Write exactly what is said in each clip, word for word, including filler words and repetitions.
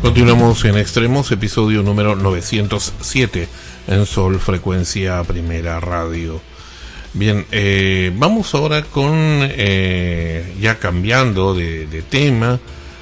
Continuamos en Extremos, episodio número novecientos siete en Sol Frecuencia Primera Radio. Bien, eh, vamos ahora con, eh, ya cambiando de, de tema,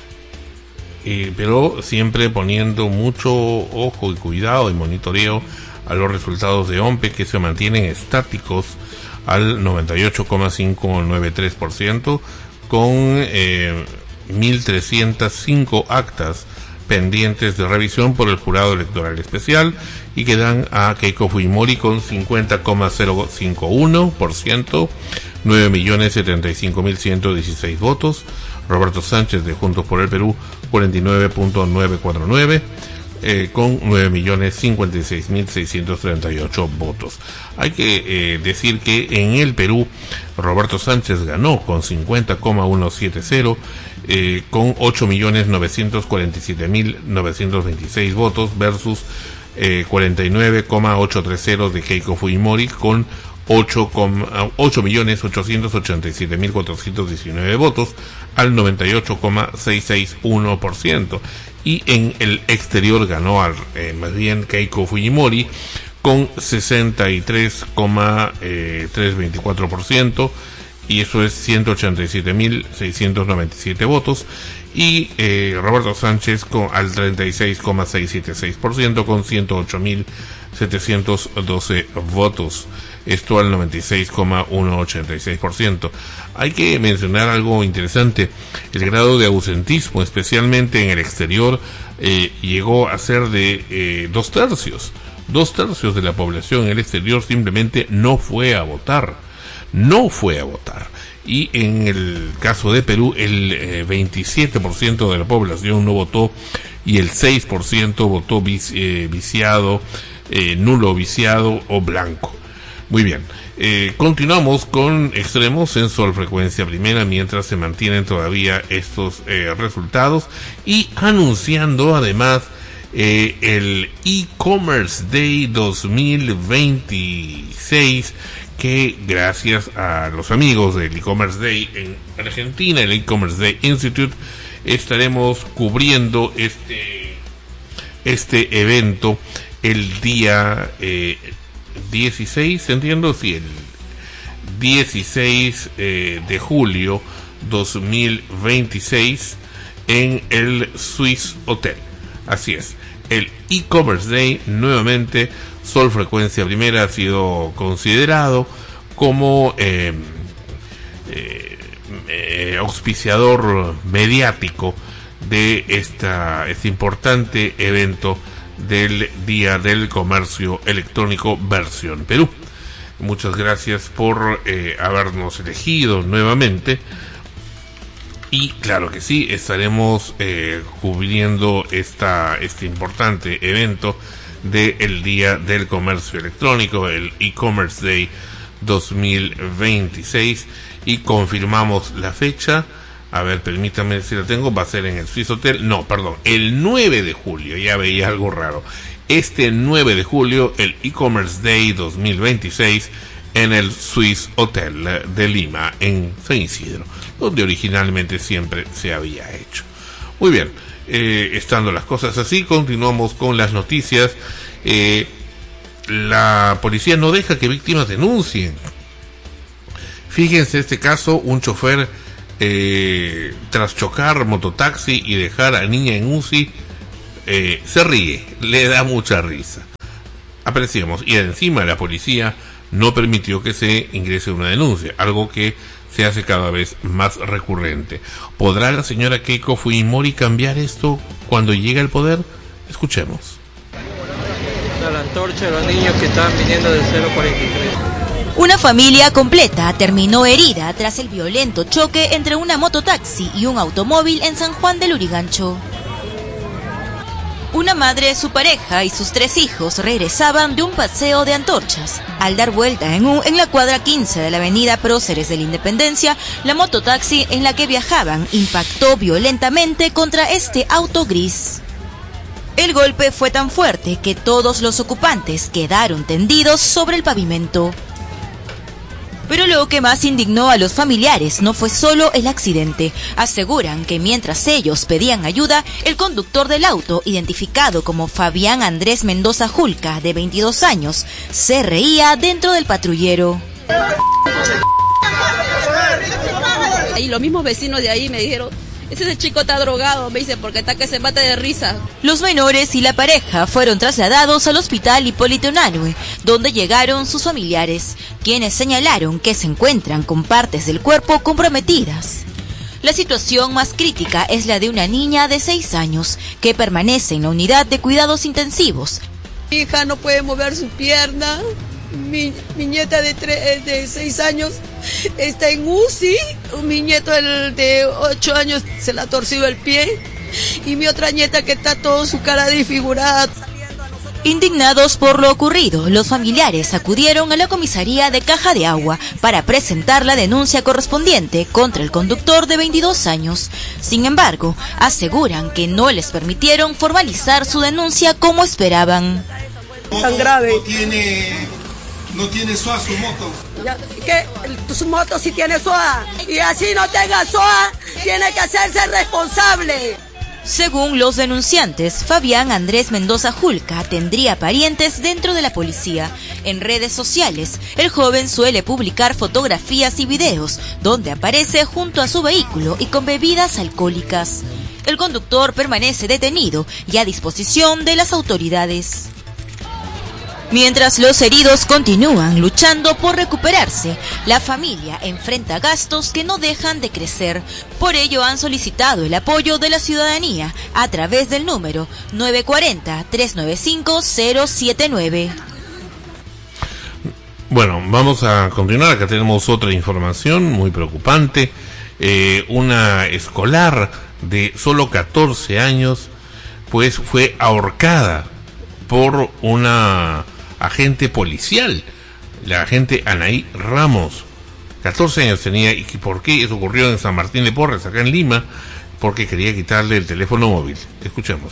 eh, pero siempre poniendo mucho ojo y cuidado y monitoreo a los resultados de OMPE, que se mantienen estáticos al noventa y ocho coma quinientos noventa y tres por ciento, con eh, mil trescientas cinco actas pendientes de revisión por el Jurado Electoral Especial, y que dan a Keiko Fujimori con cincuenta coma cero cincuenta y uno por ciento, nueve millones setenta y cinco mil ciento dieciséis votos. Roberto Sánchez de Juntos por el Perú, cuarenta y nueve punto novecientos cuarenta y nueve, eh, con nueve millones cincuenta y seis mil seiscientos treinta y ocho votos. Hay que eh, decir que en el Perú Roberto Sánchez ganó con cincuenta coma ciento setenta, eh, con ocho millones novecientos cuarenta y siete mil novecientos veintiséis votos versus eh, cuarenta y nueve coma ochocientos treinta de Keiko Fujimori con ocho millones ochocientos ochenta y siete mil cuatrocientos diecinueve votos al noventa y ocho coma seiscientos sesenta y uno por ciento. Y en el exterior ganó al, eh, más bien Keiko Fujimori con sesenta y tres coma trescientos veinticuatro por ciento, y eso es ciento ochenta y siete mil seiscientos noventa y siete votos, y eh, Roberto Sánchez con, al treinta y seis coma seiscientos setenta y seis por ciento con ciento ocho mil setecientos doce votos, esto al noventa y seis coma ciento ochenta y seis por ciento. Hay que mencionar algo interesante: el grado de ausentismo, especialmente en el exterior, eh, llegó a ser de eh, dos tercios. Dos tercios de la población en el exterior simplemente no fue a votar. No fue a votar. Y en el caso de Perú, el eh, veintisiete por ciento de la población no votó, y el seis por ciento votó vici, eh, viciado, eh, nulo viciado o blanco. Muy bien. Eh, continuamos con Extremos en Sol Frecuencia Primera mientras se mantienen todavía estos eh, resultados, y anunciando además eh, el e-commerce Day dos mil veintiséis, que gracias a los amigos del e-commerce Day en Argentina, el e-commerce Day Institute, estaremos cubriendo este este evento el día eh, dieciséis, entiendo, sí, el dieciséis eh, de julio dos mil veintiséis en el Swiss Hotel. Así es, el e-commerce Day. Nuevamente, Sol Frecuencia Primera ha sido considerado como eh, eh, eh, auspiciador mediático de esta, este importante evento del Día del Comercio Electrónico versión Perú. Muchas gracias por eh, habernos elegido nuevamente, y claro que sí, estaremos eh, cubriendo esta, este importante evento del Día del Comercio Electrónico, el e-commerce Day dos mil veintiséis, y confirmamos la fecha. A ver, permítame si la tengo. Va a ser en el Swiss Hotel. No, perdón, el nueve de julio. Ya veía algo raro. Este nueve de julio, el e-commerce Day dos mil veintiséis en el Swiss Hotel de Lima, en San Isidro, donde originalmente siempre se había hecho. Muy bien. Eh, estando las cosas así, continuamos con las noticias. Eh, la policía no deja que víctimas denuncien. Fíjense este caso: un chofer eh, tras chocar mototaxi y dejar a niña en U C I, eh, se ríe, le da mucha risa. Apreciamos. Y encima la policía no permitió que se ingrese una denuncia, algo que se hace cada vez más recurrente. ¿Podrá la señora Keiko Fujimori cambiar esto cuando llegue al poder? Escuchemos. La antorcha de los niños que estaban viniendo del cero cuarenta y tres. Una familia completa terminó herida tras el violento choque entre una mototaxi y un automóvil en San Juan del Lurigancho. Una madre, su pareja y sus tres hijos regresaban de un paseo de antorchas. Al dar vuelta en U en la cuadra quince de la avenida Próceres de la Independencia, la mototaxi en la que viajaban impactó violentamente contra este auto gris. El golpe fue tan fuerte que todos los ocupantes quedaron tendidos sobre el pavimento. Pero lo que más indignó a los familiares no fue solo el accidente. Aseguran que mientras ellos pedían ayuda, el conductor del auto, identificado como Fabián Andrés Mendoza Julca, de veintidós años, se reía dentro del patrullero. Y los mismos vecinos de ahí me dijeron: ese chico está drogado, me dice, porque está que se mata de risa. Los menores y la pareja fueron trasladados al hospital Hipólito Unanue, donde llegaron sus familiares, quienes señalaron que se encuentran con partes del cuerpo comprometidas. La situación más crítica es la de una niña de seis años, que permanece en la unidad de cuidados intensivos. Mi hija no puede mover su pierna, mi, mi nieta de, tres, de seis años está en U C I, mi nieto de ocho años se le ha torcido el pie y mi otra nieta que está toda su cara desfigurada. Indignados por lo ocurrido, los familiares acudieron a la comisaría de Caja de Agua para presentar la denuncia correspondiente contra el conductor de veintidós años. Sin embargo, aseguran que no les permitieron formalizar su denuncia como esperaban. Tan grave. No tiene, no tiene S O A su moto. Ya, ¿qué? Su moto sí tiene S O A. Y así no tenga S O A, tiene que hacerse responsable. Según los denunciantes, Fabián Andrés Mendoza Julca tendría parientes dentro de la policía. En redes sociales, el joven suele publicar fotografías y videos donde aparece junto a su vehículo y con bebidas alcohólicas. El conductor permanece detenido y a disposición de las autoridades. Mientras los heridos continúan luchando por recuperarse, la familia enfrenta gastos que no dejan de crecer. Por ello han solicitado el apoyo de la ciudadanía a través del número nueve cuatro cero, tres nueve cinco, cero siete nueve. Bueno, vamos a continuar. Acá tenemos otra información muy preocupante. Eh, una escolar de solo catorce años pues fue ahorcada por una agente policial, la agente Anaí Ramos. catorce años tenía. ¿Y por qué eso ocurrió en San Martín de Porres, acá en Lima? Porque quería quitarle el teléfono móvil. Escuchemos.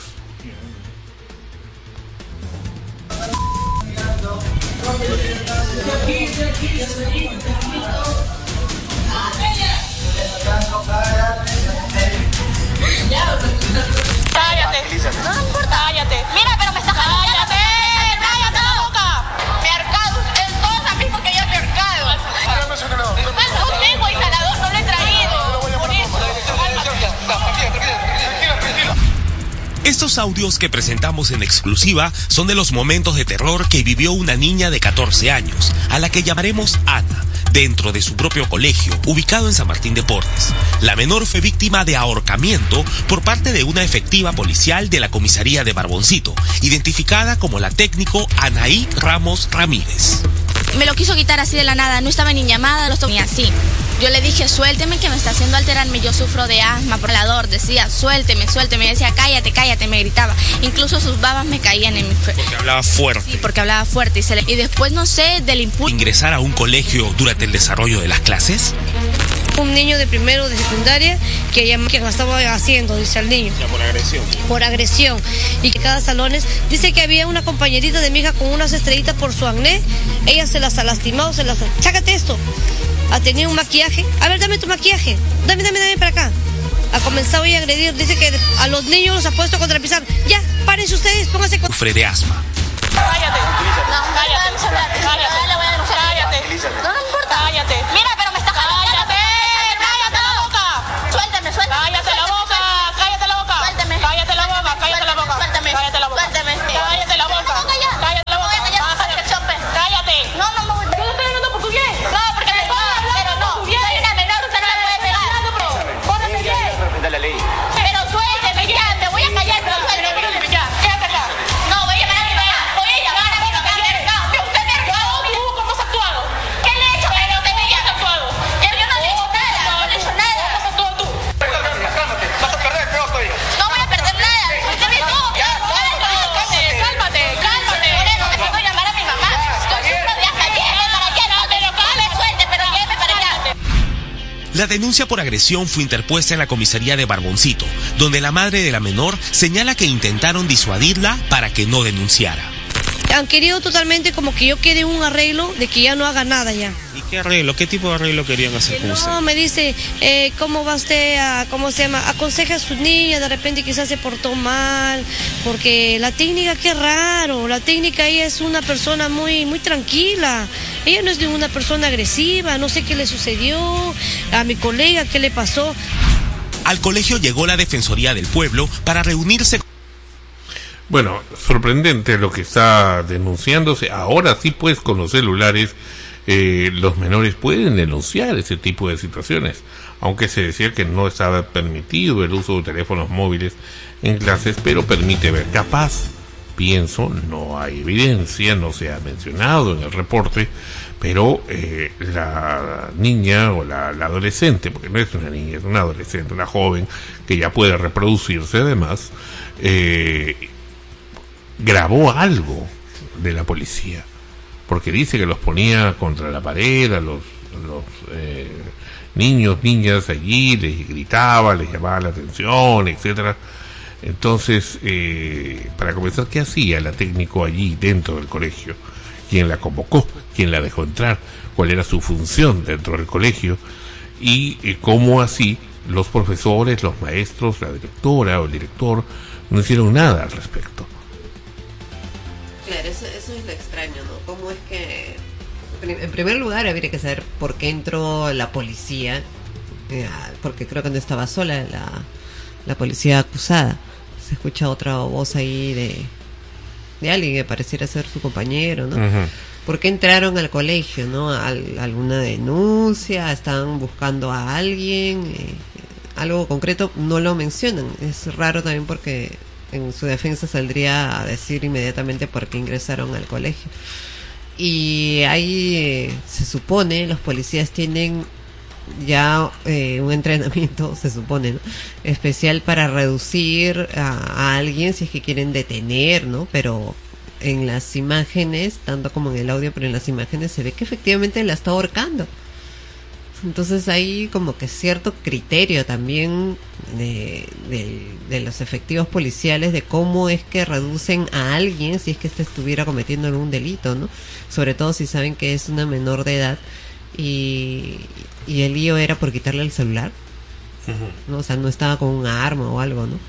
Cállate, no importa, cállate. Mira, pero me estás cállate, cállate la boca. Me ha arcado, él todos mismo que yo me he arcado. No tengo instalador, no lo he traído. Por eso. Estos audios que presentamos en exclusiva son de los momentos de terror que vivió una niña de catorce años, a la que llamaremos Ana, dentro de su propio colegio, ubicado en San Martín de Porres. La menor fue víctima de ahorcamiento por parte de una efectiva policial de la comisaría de Barboncito, identificada como la técnico Anaí Ramos Ramírez. Me lo quiso quitar así de la nada, no estaba ni llamada, lo ni así. Yo le dije, suélteme que me está haciendo alterarme, yo sufro de asma, por el decía, suélteme, suélteme, decía, cállate, cállate, me gritaba. Incluso sus babas me caían en mi... Porque hablaba fuerte. Sí, porque hablaba fuerte. Y, se le... y después, no sé, del impulso... ¿Ingresar a un colegio durante el desarrollo de las clases? Un niño de primero de secundaria que ella que lo estaba haciendo, dice el niño. Ya, por agresión. Por agresión. Y que cada salones, dice que había una compañerita de mi hija con unas estrellitas por su acné, ella se las ha lastimado, se las... Chácate esto. Ha tenido un maquillaje. A ver, dame tu maquillaje. Dame, dame, dame para acá. Ha comenzado ella a agredir. Dice que a los niños los ha puesto contra el pizarro. Ya, párense ustedes, pónganse con... Sufre de asma. Cállate. No, cállate. Cállate. Le voy a denunciar. Cállate. No, no importa. Cállate. Mira, pero me estás cállate. Cállate la boca. Suéltame, suéltame. Cállate la boca. Cállate la boca. Suéltame. Cállate la boca. Cállate la boca. Suéltame. Cállate la boca. Suéltame. Cállate la boca. Cállate la boca. Cállate. No, no, no. Yo no estoy hablando portugués. No, porque me puedo hablar pero no. Soy una menor, usted no me puede pegar. Pórtate bien. La ley. Pero suélteme ya. Me voy a callar, pero suélteme. Ya. Quédate acá. No, voy a llamar a mi mamá. Voy a llamar a mi mamá. Usted me ha actuado. ¿Tú cómo has actuado? ¿Qué le he hecho? Pero te me has actuado. Yo no le he hecho nada. No le he hecho nada. ¿Cómo has actuado tú? Vas a perder, pero estoy. No voy a perder nada. Usted me no. Ya. Cálmate, cálmate. Por eso necesito llamar a mi mamá. Yo sufro de asma. Lléveme para allá. No, pero me suelte, pero lléveme para allá. La denuncia por agresión fue interpuesta en la comisaría de Barboncito, donde la madre de la menor señala que intentaron disuadirla para que no denunciara. han querido totalmente como que yo quede en un arreglo de que ya no haga nada ya. ¿Y qué arreglo? ¿Qué tipo de arreglo querían hacer con usted? No, me dice, eh, ¿cómo va usted a, cómo se llama? Aconseja a su niña, de repente quizás se portó mal, porque la técnica, qué raro, la técnica ella es una persona muy, muy tranquila, ella no es de una persona agresiva, no sé qué le sucedió, a mi colega, qué le pasó. Al colegio llegó la Defensoría del Pueblo para reunirse. Bueno, sorprendente lo que está denunciándose. Ahora sí, pues, con los celulares, eh, los menores pueden denunciar ese tipo de situaciones, aunque se decía que no estaba permitido el uso de teléfonos móviles en clases, pero permite ver. Capaz, pienso, no hay evidencia, no se ha mencionado en el reporte, pero eh, la niña o la, la adolescente, porque no es una niña, es una adolescente, una joven que ya puede reproducirse además, eh, grabó algo de la policía, porque dice que los ponía contra la pared a los, los eh, niños, niñas allí, les gritaba, les llamaba la atención, etcétera. Entonces, eh, para comenzar, ¿qué hacía la técnico allí dentro del colegio? ¿Quién la convocó? ¿Quién la dejó entrar? ¿Cuál era su función dentro del colegio? Y eh, cómo así los profesores, los maestros, la directora o el director no hicieron nada al respecto. Claro, eso, eso es lo extraño, ¿no? ¿Cómo es que, en primer lugar, habría que saber por qué entró la policía? Eh, porque creo que no estaba sola la, la policía acusada. Se escucha otra voz ahí de, de alguien que pareciera ser su compañero, ¿no? Uh-huh. ¿Por qué entraron al colegio, no? ¿Al, alguna denuncia? ¿Están buscando a alguien? Eh, algo concreto no lo mencionan. Es raro también porque en su defensa saldría a decir inmediatamente por qué ingresaron al colegio. Y ahí eh, se supone los policías tienen ya eh, un entrenamiento, se supone, ¿no?, especial para reducir a, a alguien si es que quieren detener, ¿no? Pero en las imágenes, tanto como en el audio, pero en las imágenes se ve que efectivamente la está ahorcando. Entonces hay como que cierto criterio también de, de, de los efectivos policiales de cómo es que reducen a alguien si es que éste estuviera cometiendo algún delito, ¿no? Sobre todo si saben que es una menor de edad y, y el lío era por quitarle el celular, uh-huh. ¿no? O sea, no estaba con un arma o algo, ¿no?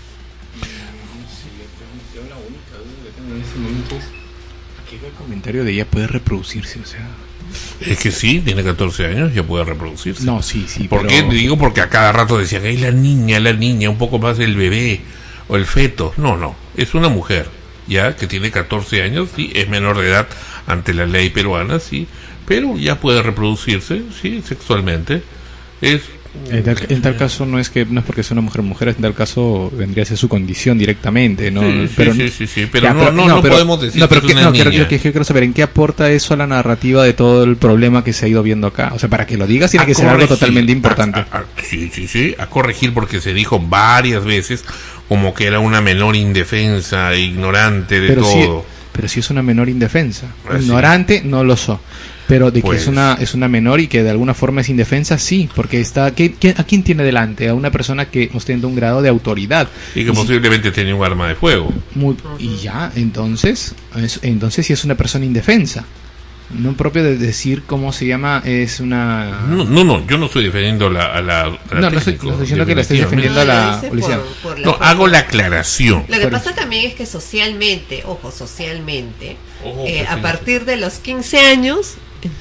Yo la única duda que tengo en este momento es ¿a qué va el comentario de ella puede reproducirse? O sea... Es que sí, tiene catorce años, ya puede reproducirse. No, sí, sí. ¿Por pero... qué? Digo porque a cada rato decían, ¡ay, la niña, la niña! Un poco más el bebé o el feto. No, no, es una mujer, ya, que tiene catorce años, sí, es menor de edad ante la ley peruana, sí, pero ya puede reproducirse, sí, sexualmente. Es... En tal, en tal caso no es que no es porque sea una mujer mujer, en tal caso vendría a ser su condición directamente, ¿no? Sí, pero, sí, sí, sí, pero, ya, no, pero no, no, no pero, podemos decir no, pero que es es una una no, niña. Quiero, quiero, quiero saber en qué aporta eso a la narrativa de todo el problema que se ha ido viendo acá. O sea, para que lo digas tiene a que corregir, ser algo totalmente importante. A, a, a, sí, sí, sí, a corregir porque se dijo varias veces como que era una menor indefensa, ignorante de pero todo. Si, pero si es una menor indefensa, Así. ignorante no lo so. Pero de pues, que es una es una menor y que de alguna forma es indefensa, sí, porque está ¿qué, qué, ¿a quién tiene delante? A una persona que ostenta un grado de autoridad. Y que y posiblemente si, tenía un arma de fuego. Muy, y ya, entonces, es, entonces sí es una persona indefensa. No propio de decir cómo se llama, es una... No, no, no yo no estoy defendiendo la, a la, a la No, no estoy, no estoy diciendo que la estés defendiendo a la policía. Por, por la no, forma. hago la aclaración. Lo que pasa también es que socialmente, ojo, socialmente, ojo, eh, a partir de los quince años...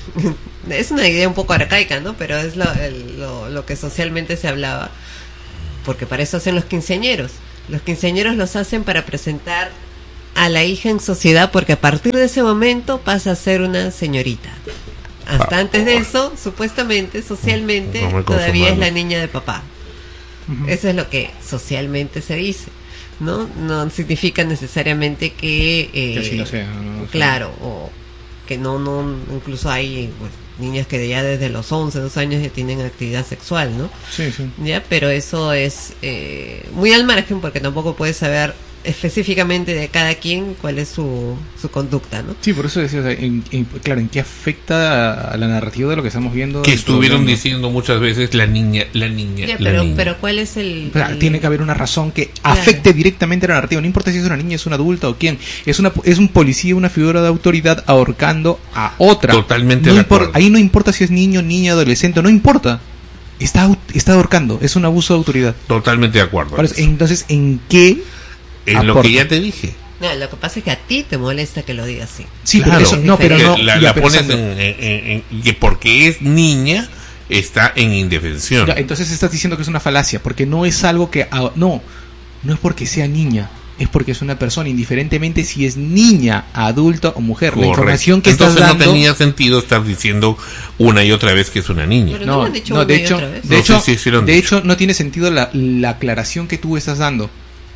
es una idea un poco arcaica, ¿no? Pero es lo, el, lo, lo que socialmente se hablaba, porque para eso hacen los quinceañeros. Los quinceañeros los hacen para presentar a la hija en sociedad, porque a partir de ese momento pasa a ser una señorita. Hasta ah, antes de eso, supuestamente, socialmente, no todavía es la niña de papá. Uh-huh. Eso es lo que socialmente se dice, ¿no? No significa necesariamente que... Eh, que así no sea, no, claro, o... que no, no, incluso hay pues, niñas que ya desde los once, dos años ya tienen actividad sexual, ¿no? Sí, sí. Ya, pero eso es eh, muy al margen porque tampoco puedes saber específicamente de cada quien cuál es su, su conducta, ¿no? Sí, por eso decía, o sea, en, en, claro, ¿en qué afecta a la narrativa de lo que estamos viendo? Que estuvieron programa? diciendo muchas veces la niña, la niña, ya, la pero, niña. Pero ¿cuál es el, o sea, el... Tiene que haber una razón que claro. afecte directamente a la narrativa. No importa si es una niña, es una adulta o quién. Es una es un policía, una figura de autoridad ahorcando a otra. Totalmente no de impor- acuerdo. Ahí no importa si es niño, niña, adolescente, no importa. Está, está ahorcando, es un abuso de autoridad. Totalmente de acuerdo. Eso. Entonces, ¿en qué? En aporta? Lo que ya te dije. No, lo que pasa es que a ti te molesta que lo diga así. Sí, claro, pero eso, no, pero no. La, ya, la pero pones Sandro, en, en, en, que porque es niña está en indefensión. Ya, entonces estás diciendo que es una falacia, porque no es algo que no, no es porque sea niña. Es porque es una persona, indiferentemente si es niña, adulta o mujer. Correcto. La información que Entonces estás dando... no tenía sentido estar diciendo una y otra vez que es una niña. Pero no, no, dicho no de hecho, de de no hecho, sé si de de hecho no tiene sentido la, la aclaración que tú estás dando.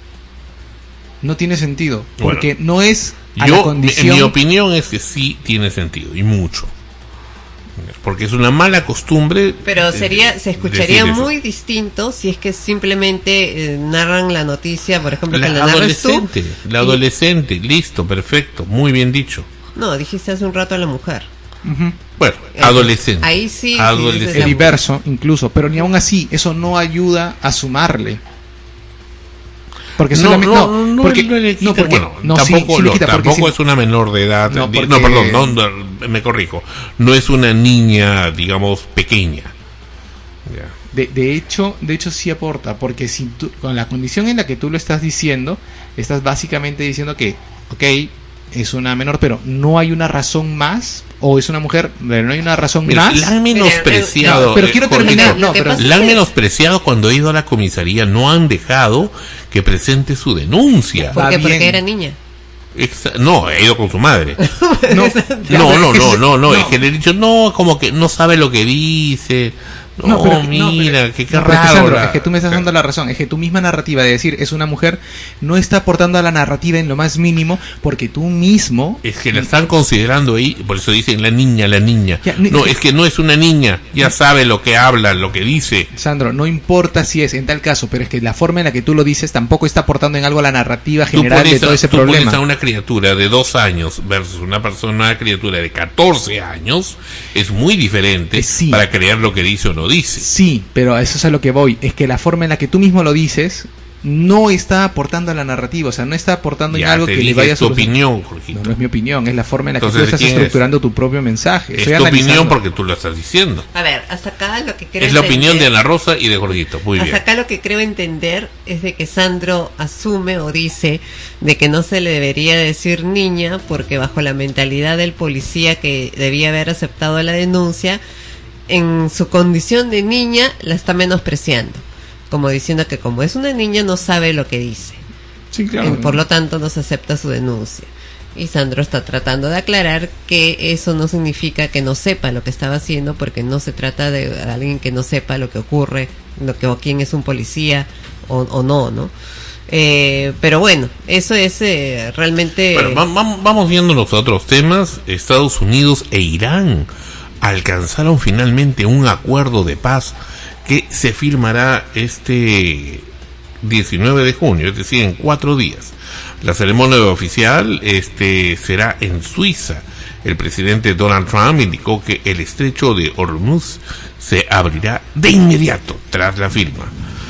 No tiene sentido, porque bueno, no es a yo, la condición... mi opinión es que sí tiene sentido, y mucho. Porque es una mala costumbre. Pero sería, se escucharía muy distinto si es que simplemente eh, narran la noticia, por ejemplo, la que la narres tú. La y... adolescente, listo, perfecto, muy bien dicho. No, dijiste hace un rato a la mujer. Uh-huh. Bueno, eh, adolescente. Ahí sí. Adolescente. El diverso, incluso, pero ni aún así, eso no ayuda a sumarle. Porque no, solamente no, no, no, porque, no, quita, no porque bueno, no, tampoco, sí, sí lo, quita, tampoco si, es una menor de edad. No, porque, no perdón, no, no, me corrijo. No es una niña, digamos, pequeña. Yeah. De, de hecho, de hecho sí aporta, porque si tú, con la condición en la que tú lo estás diciendo, estás básicamente diciendo que, ok, es una menor, pero no hay una razón más, o es una mujer, pero no hay una razón Mira, más. La han menospreciado. No, pero quiero eh, terminar. No, pero la han menospreciado cuando ha ido a la comisaría. No han dejado que presente su denuncia. ¿Por qué? Porque era niña. Exa- no, he ido con su madre. No, no, no, no, no, no, es que le he dicho, no, como que no sabe lo que dice. No, no pero, mira, no, pero, que qué no, raro. Sandro, es que tú me estás dando la razón, es que tu misma narrativa de decir es una mujer no está aportando a la narrativa en lo más mínimo, porque tú mismo... Es que la están considerando ahí, por eso dicen la niña, la niña. Ya, no, es que no es una niña, ya sabe lo que habla, lo que dice. Sandro, no importa si es en tal caso, pero es que la forma en la que tú lo dices tampoco está aportando en algo a la narrativa general de todo ese tú problema. Pones a una criatura de dos años versus una persona, una criatura de catorce años, es muy diferente sí. para creer lo que dice o no dice. Sí, pero a eso es a lo que voy, es que la forma en la que tú mismo lo dices no está aportando a la narrativa, o sea, no está aportando ya, en algo que le vaya a tu opinión, Jorgito. No, no es mi opinión, es la forma en la Entonces, que tú estás estructurando es? tu propio mensaje. Es Estoy tu analizando. opinión porque tú lo estás diciendo. A ver, hasta acá lo que creo es la entender, opinión de Ana Rosa y de Jorgito, muy hasta bien. Hasta acá lo que creo entender es de que Sandro asume o dice de que no se le debería decir niña porque bajo la mentalidad del policía que debía haber aceptado la denuncia, en su condición de niña la está menospreciando, como diciendo que como es una niña no sabe lo que dice. Sí, claro. Eh, por lo tanto no se acepta su denuncia. Y Sandro está tratando de aclarar que eso no significa que no sepa lo que estaba haciendo, porque no se trata de alguien que no sepa lo que ocurre, lo que o quién es un policía o, o no, ¿no? Eh, pero bueno, eso es eh, realmente... Bueno, va, va, vamos viendo los otros temas. Estados Unidos e Irán alcanzaron finalmente un acuerdo de paz que se firmará este diecinueve de junio, es decir, en cuatro días. La ceremonia oficial este será en Suiza. El presidente Donald Trump indicó que el estrecho de Hormuz se abrirá de inmediato tras la firma.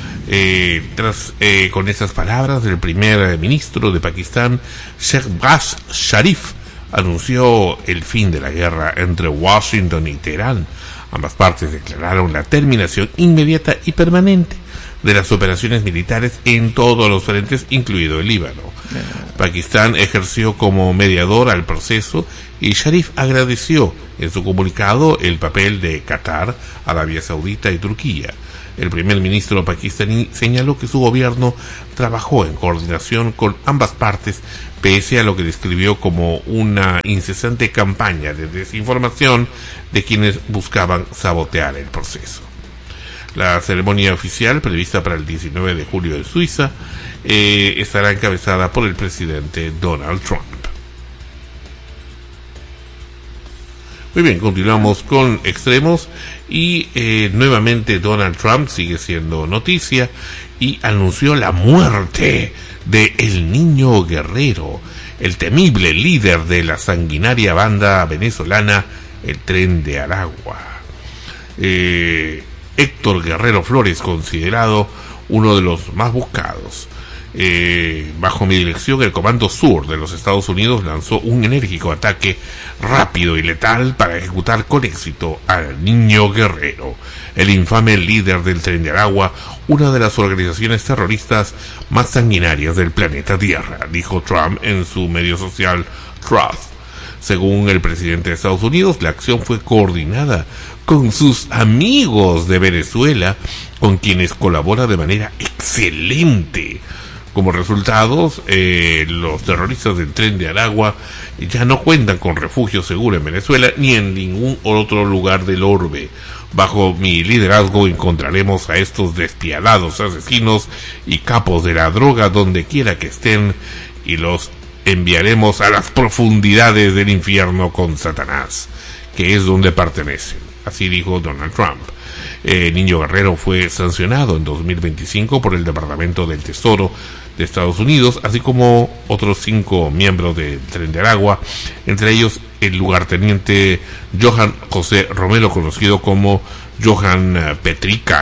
Eh, tras eh, con esas palabras, el primer ministro de Pakistán, Shehbaz Sharif, anunció el fin de la guerra entre Washington y Teherán. Ambas partes declararon la terminación inmediata y permanente de las operaciones militares en todos los frentes, incluido el Líbano. Pakistán ejerció como mediador al proceso y Sharif agradeció en su comunicado el papel de Qatar, Arabia Saudita y Turquía. El primer ministro pakistaní señaló que su gobierno trabajó en coordinación con ambas partes, pese a lo que describió como una incesante campaña de desinformación de quienes buscaban sabotear el proceso. La ceremonia oficial, prevista para el diecinueve de julio en Suiza, eh, estará encabezada por el presidente Donald Trump. Muy bien, continuamos con extremos y eh, nuevamente Donald Trump sigue siendo noticia y anunció la muerte de El Niño Guerrero, el temible líder de la sanguinaria banda venezolana El Tren de Aragua. Eh, Héctor Guerrero Flores, considerado uno de los más buscados. Eh, bajo mi dirección, el Comando Sur de los Estados Unidos lanzó un enérgico ataque rápido y letal para ejecutar con éxito al Niño Guerrero, el infame líder del Tren de Aragua, una de las organizaciones terroristas más sanguinarias del planeta Tierra, dijo Trump en su medio social Truth. Según el presidente de Estados Unidos, la acción fue coordinada con sus amigos de Venezuela, con quienes colabora de manera excelente. Como resultados, eh, los terroristas del Tren de Aragua ya no cuentan con refugio seguro en Venezuela ni en ningún otro lugar del orbe. Bajo mi liderazgo encontraremos a estos despiadados asesinos y capos de la droga donde quiera que estén y los enviaremos a las profundidades del infierno con Satanás, que es donde pertenecen. Así dijo Donald Trump. El Niño Guerrero fue sancionado en dos mil veinticinco por el Departamento del Tesoro de Estados Unidos, así como otros cinco miembros del Tren de Aragua, entre ellos el lugarteniente Johan José Romero, conocido como Johan Petrica.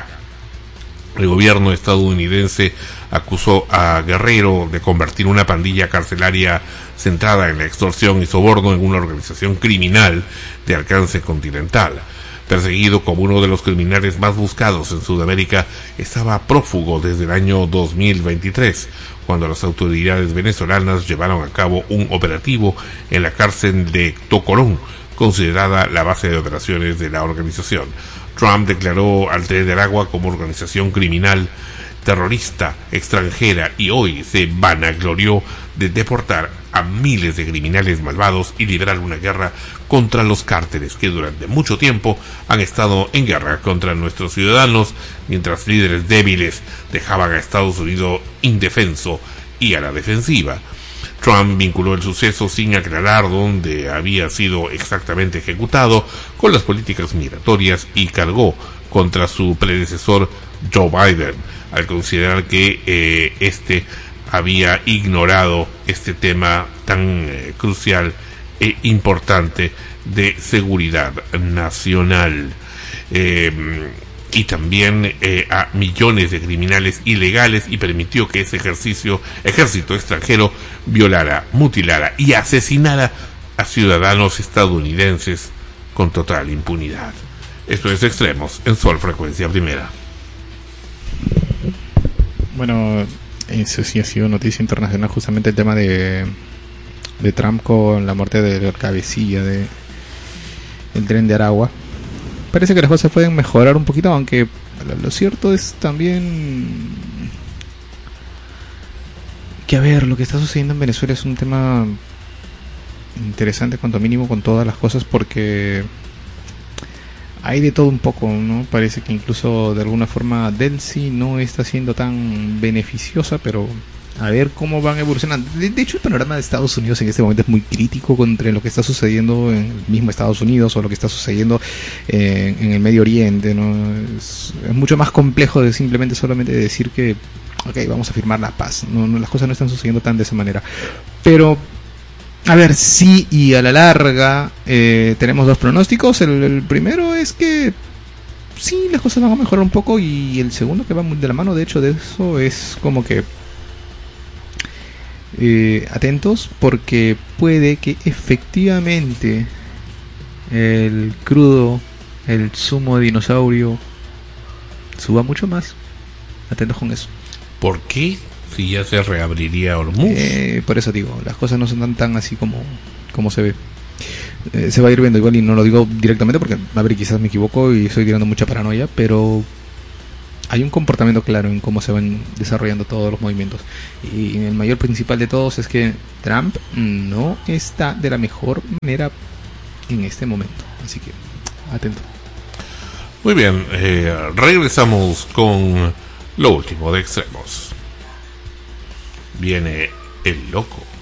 El gobierno estadounidense acusó a Guerrero de convertir una pandilla carcelaria centrada en la extorsión y soborno en una organización criminal de alcance continental. Perseguido como uno de los criminales más buscados en Sudamérica, estaba prófugo desde el año dos mil veintitrés, cuando las autoridades venezolanas llevaron a cabo un operativo en la cárcel de Tocorón, considerada la base de operaciones de la organización. Trump declaró al Tren de Aragua como organización criminal terrorista extranjera y hoy se vanaglorió de deportar a miles de criminales malvados y librar una guerra contra los cárteles que durante mucho tiempo han estado en guerra contra nuestros ciudadanos, mientras líderes débiles dejaban a Estados Unidos indefenso y a la defensiva. Trump vinculó el suceso sin aclarar dónde había sido exactamente ejecutado con las políticas migratorias y cargó contra su predecesor Joe Biden, al considerar que eh, este había ignorado este tema tan eh, crucial e importante de seguridad nacional. Eh, y también eh, a millones de criminales ilegales, y permitió que ese ejercicio, ejército extranjero violara, mutilara y asesinara a ciudadanos estadounidenses con total impunidad. Esto es Extremos en Sol Frecuencia Primera. Bueno, eso sí ha sido noticia internacional, justamente el tema de, de Trump con la muerte de la cabecilla de el Tren de Aragua. Parece que las cosas pueden mejorar un poquito, aunque lo cierto es también que, a ver, lo que está sucediendo en Venezuela es un tema interesante, cuanto mínimo, con todas las cosas, porque hay de todo un poco, ¿no? Parece que incluso de alguna forma Delcy no está siendo tan beneficiosa, pero a ver cómo van evolucionando. De, de hecho, el panorama de Estados Unidos en este momento es muy crítico contra lo que está sucediendo en el mismo Estados Unidos o lo que está sucediendo en, en el Medio Oriente, ¿no? Es, es mucho más complejo de simplemente solamente decir que, ok, vamos a firmar la paz. No, no, las cosas no están sucediendo tan de esa manera. Pero, a ver, sí, y a la larga eh, tenemos dos pronósticos. El, el primero es que sí, las cosas van a mejorar un poco, y el segundo, que va muy de la mano, de hecho, de eso, es como que Eh, atentos, porque puede que efectivamente el crudo, el zumo de dinosaurio, suba mucho más. Atentos con eso. ¿Por qué? Si ya se reabriría Hormuz. Eh, por eso digo, las cosas no son tan, tan así como, como se ve. Eh, se va a ir viendo igual, y no lo digo directamente porque, a ver, quizás me equivoco y estoy tirando mucha paranoia, pero hay un comportamiento claro en cómo se van desarrollando todos los movimientos, y el mayor principal de todos es que Trump no está de la mejor manera en este momento, así que atento. Muy bien, eh, regresamos con lo último de Extremos. Viene el loco.